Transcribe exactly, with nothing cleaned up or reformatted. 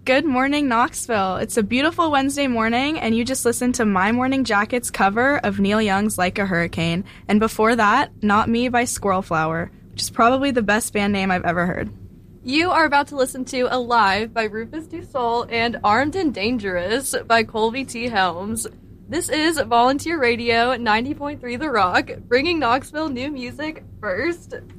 Good morning, Knoxville. It's a beautiful Wednesday morning, and you just listened to My Morning Jacket's cover of Neil Young's Like a Hurricane. And before that, Not Me by Squirrel Flower, which is probably the best band name I've ever heard. You are about to listen to Alive by Rufus Du Sol and Armed and Dangerous by Colby T. Helms. This is Volunteer Radio ninety point three The Rock, bringing Knoxville new music first.